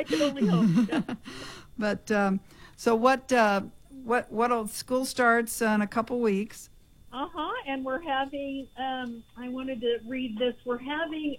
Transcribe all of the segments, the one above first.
can only hope. Yeah. But so what school starts in a couple weeks? And we're having, I wanted to read this. We're having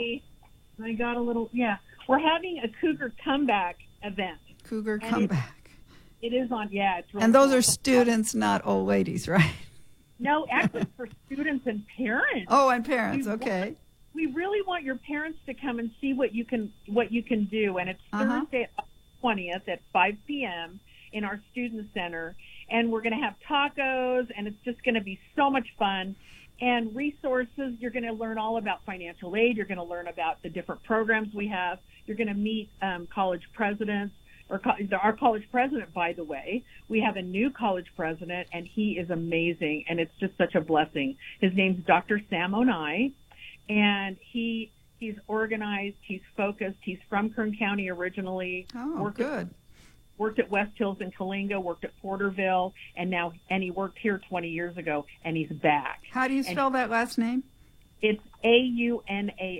we're having a Cougar Comeback event. Cougar Comeback. It is on, it's really And those cool. are students, not old ladies, right? No, actually for students and parents. Oh, and parents, okay. We really want your parents to come and see what you can do. And it's Thursday, 20th at 5 p.m. in our student center. And we're going to have tacos, and it's just going to be so much fun. And resources, you're going to learn all about financial aid. You're going to learn about the different programs we have. You're going to meet college presidents, our college president, by the way. We have a new college president, and he is amazing, and it's just such a blessing. His name's Dr. Sam Onai, and he's organized, he's focused. He's from Kern County originally. Oh, good. Worked at West Hills in Coalinga, worked at Porterville, and he worked here 20 years ago, and he's back. How do you spell that last name? It's Aunai.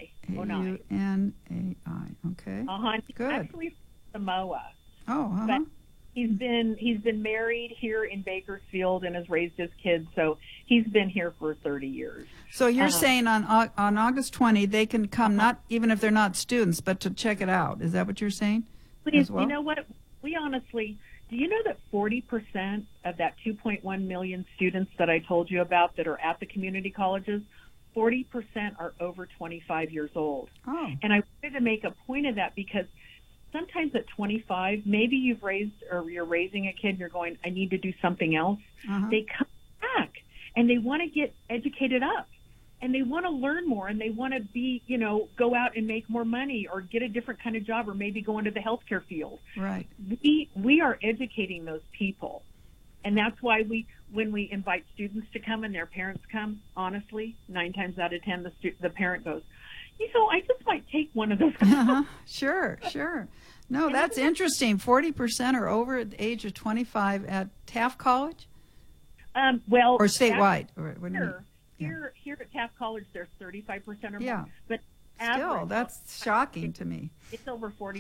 Aunai. Okay. He's Good. actually from Samoa. Oh, But he's been married here in Bakersfield and has raised his kids, so he's been here for 30 years. So you're saying on August 20 they can come, not even if they're not students, but to check it out. Is that what you're saying? Please, well? You know what? Do you know that 40% of that 2.1 million students that I told you about that are at the community colleges, 40% are over 25 years old? Oh. And I wanted to make a point of that because sometimes at 25, maybe you're raising a kid and you're going, I need to do something else. They come back and they want to get educated up. And they want to learn more, and they want to go out and make more money or get a different kind of job or maybe go into the healthcare field. Right. We are educating those people. And that's why when we invite students to come and their parents come, honestly, 9 times out of 10, the parent goes, I just might take one of those. Sure. No, that's interesting. 40% are over at the age of 25 at Taft College? Or statewide? Here at Taft College, there's 35% or more. Yeah. But still, that's shocking to me. It's over 40%.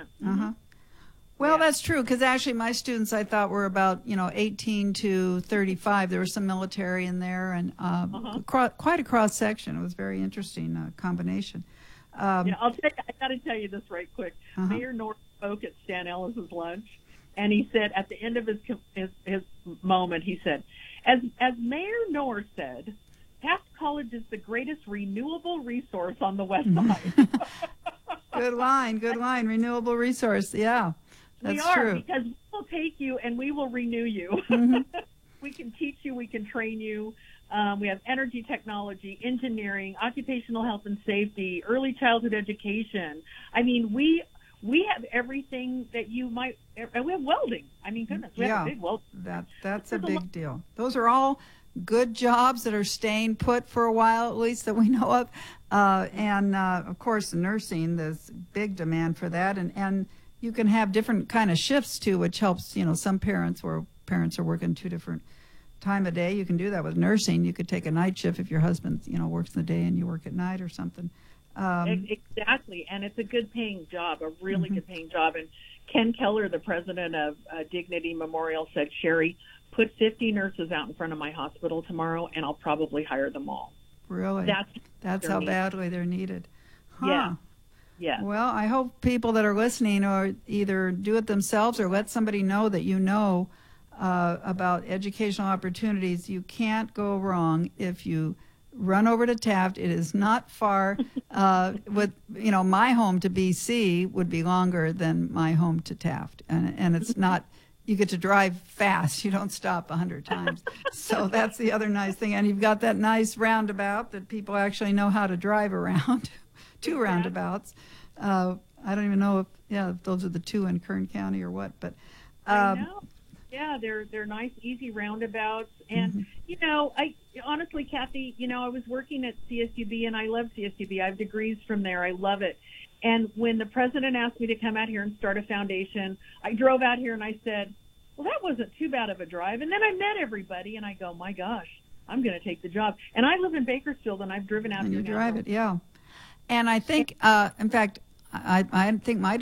Well, that's true, because actually my students I thought were about 18 to 35. There was some military in there, and quite a cross section. It was a very interesting combination. I got to tell you this right quick. Mayor North spoke at Stan Ellis's lunch, and he said at the end of his moment, he said, as Mayor North said, Taft College is the greatest renewable resource on the West Side. Good line. Renewable resource. Yeah, that's true. We are, because we will take you and we will renew you. We can teach you. We can train you. We have energy technology, engineering, occupational health and safety, early childhood education. I mean, we have everything that you might. We have welding. I mean, goodness, we have a big welding. That's a big deal. Those are all good jobs that are staying put for a while, at least that we know of. And of course, nursing, there's big demand for that. And you can have different kind of shifts too, which helps, some parents are working 2 different time of day. You can do that with nursing. You could take a night shift if your husband, works in the day and you work at night or something. Exactly. And it's a good paying job, a really good paying job. And Ken Keller, the president of Dignity Memorial, said, Sherry, put 50 nurses out in front of my hospital tomorrow, and I'll probably hire them all. Really? That's how badly they're needed. Huh. Yeah. Well, I hope people that are listening or either do it themselves or let somebody know that about educational opportunities. You can't go wrong if you run over to Taft. It is not far. My home to BC would be longer than my home to Taft, and it's not. You get to drive fast. You don't stop 100 times. So that's the other nice thing. And you've got that nice roundabout that people actually know how to drive around. 2 roundabouts. I don't even know if those are the 2 in Kern County or what. But I know. Yeah, they're nice, easy roundabouts. And, I honestly, Kathy, I was working at CSUB, and I love CSUB. I have degrees from there. I love it. And when the president asked me to come out here and start a foundation, I drove out here and I said, well, that wasn't too bad of a drive. And then I met everybody, and I go, my gosh, I'm going to take the job. And I live in Bakersfield, and I've driven out here. And you drive it, yeah. And I think, in fact, I think my